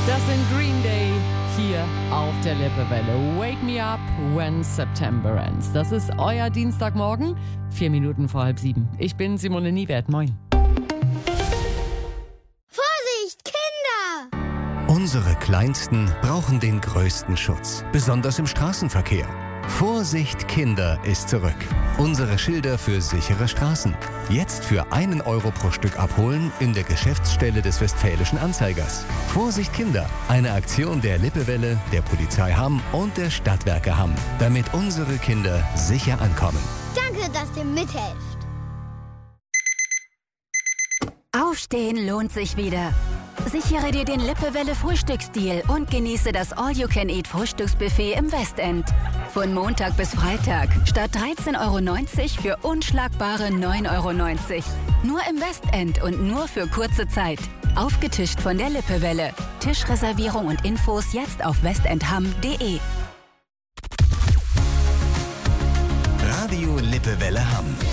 Das sind Green Day hier auf der Lippewelle. Wake me up when September ends. Das ist euer Dienstagmorgen, 4 Minuten vor 6:30. Ich bin Simone Niebert. Moin. Vorsicht, Kinder! Unsere Kleinsten brauchen den größten Schutz, besonders im Straßenverkehr. Vorsicht, Kinder ist zurück. Unsere Schilder für sichere Straßen. Jetzt für 1 Euro pro Stück abholen in der Geschäftsstelle des Westfälischen Anzeigers. Vorsicht, Kinder. Eine Aktion der Lippewelle, der Polizei Hamm und der Stadtwerke Hamm, damit unsere Kinder sicher ankommen. Danke, dass ihr mithelft. Aufstehen lohnt sich wieder. Sichere dir den Lippewelle Frühstücksdeal und genieße das All-You-Can-Eat-Frühstücksbuffet im Westend. Von Montag bis Freitag statt 13,90 € für unschlagbare 9,90 €. Nur im Westend und nur für kurze Zeit. Aufgetischt von der Lippewelle. Tischreservierung und Infos jetzt auf westendhamm.de. Radio Lippewelle Hamm.